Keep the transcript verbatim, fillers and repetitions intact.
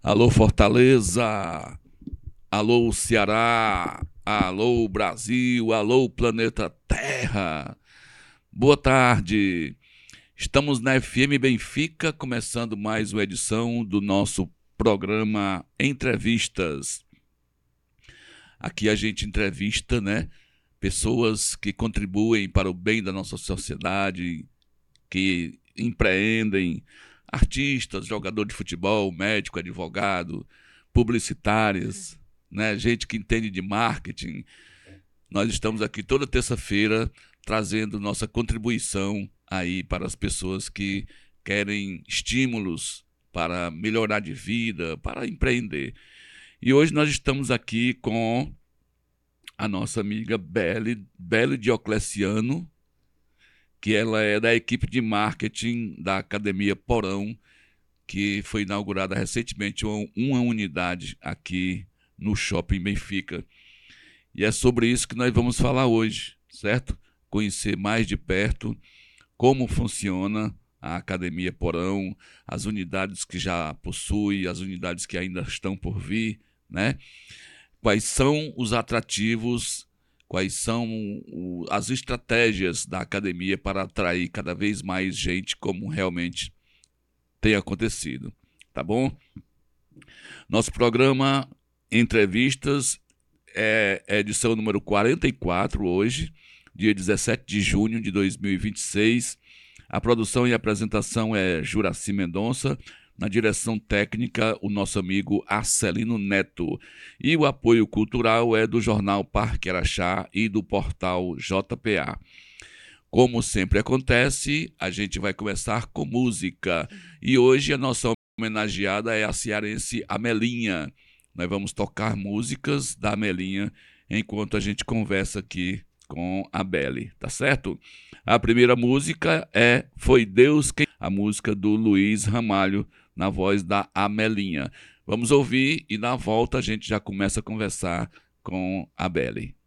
Alô Fortaleza, alô Ceará, alô Brasil, alô planeta Terra. Boa tarde. Estamos na F M Benfica, começando mais uma edição do nosso programa Entrevistas. Aqui a gente entrevista, né, pessoas que contribuem para o bem da nossa sociedade, que empreendem, artistas, jogador de futebol, médico, advogado, publicitários, né, gente que entende de marketing. Nós estamos aqui toda terça-feira trazendo nossa contribuição aí para as pessoas que querem estímulos para melhorar de vida, para empreender. E hoje nós estamos aqui com a nossa amiga Belle, Belle Diocleciano, que ela é da equipe de marketing da Academia Porão, que foi inaugurada recentemente uma, uma unidade aqui no Shopping Benfica. E é sobre isso que nós vamos falar hoje, certo? Conhecer mais de perto como funciona a Academia Porão, as unidades que já possui, as unidades que ainda estão por vir, né? Quais são os atrativos, quais são as estratégias da academia para atrair cada vez mais gente, como realmente tem acontecido, tá bom? Nosso programa Entrevistas é a edição número quarenta e quatro hoje, dia dezessete de junho de dois mil e vinte e seis. A produção e apresentação é Juraci Mendonça, na direção técnica o nosso amigo Arcelino Neto. E o apoio cultural é do jornal Parque Araxá e do portal J P A. Como sempre acontece, a gente vai começar com música. E hoje a nossa homenageada é a cearense Amelinha. Nós vamos tocar músicas da Amelinha enquanto a gente conversa aqui com a Belle, tá certo? A primeira música é Foi Deus Quem... a música do Luiz Ramalho, na voz da Amelinha. Vamos ouvir e na volta a gente já começa a conversar com a Belle.